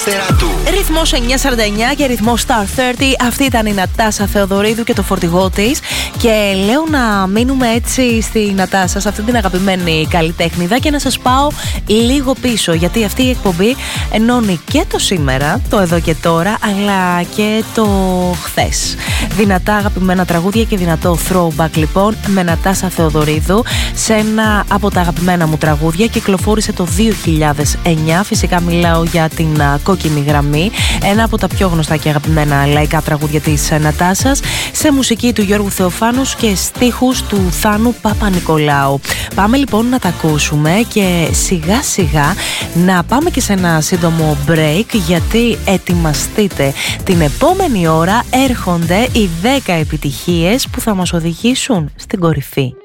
Ρυθμός 949 και ρυθμός Star 30. Αυτή ήταν η Νατάσα Θεοδωρίδου και το φορτηγό της. Και λέω να μείνουμε έτσι στη Νατάσα, σε αυτή την αγαπημένη καλλιτέχνηδα, και να σας πάω λίγο πίσω. Γιατί αυτή η εκπομπή ενώνει και το σήμερα, το εδώ και τώρα, αλλά και το χθες. Δυνατά αγαπημένα τραγούδια και δυνατό throwback λοιπόν με Νατάσα Θεοδωρίδου σε ένα από τα αγαπημένα μου τραγούδια. Κυκλοφόρησε το 2009. Φυσικά μιλάω για την Κόκκινη Γραμμή, ένα από τα πιο γνωστά και αγαπημένα λαϊκά τραγούδια της Νατάσας, σε μουσική του Γιώργου Θεοφάνους και στίχους του Θάνου Παπα-Νικολάου. Πάμε λοιπόν να τα ακούσουμε και σιγά σιγά να πάμε και σε ένα σύντομο break, γιατί ετοιμαστείτε, την επόμενη ώρα έρχονται οι 10 επιτυχίες που θα μας οδηγήσουν στην κορυφή.